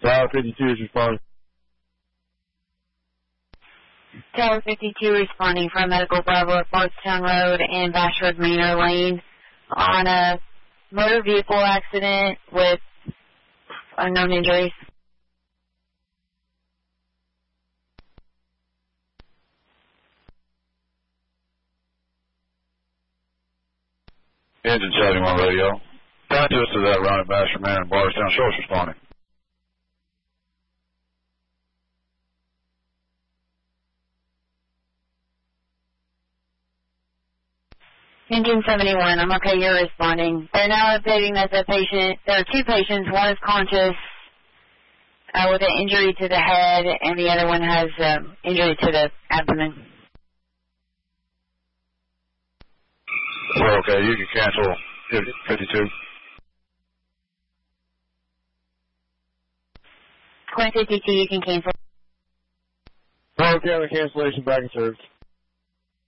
Tower 52 is responding. Tower 52 responding from Medical Bravo at Bardstown Road and Bashford Manor Lane on a motor vehicle accident with unknown injuries. Engine 71 radio. Digest to that run at Bashford Manor and Bardstown. Show us responding. Engine 71, I'm okay, you're responding. They're now updating that there are two patients. One is conscious with an injury to the head, and the other one has injury to the abdomen. Well, okay, you can cancel 52. Quint 52, you can cancel. Well, okay, on the cancellation back in service.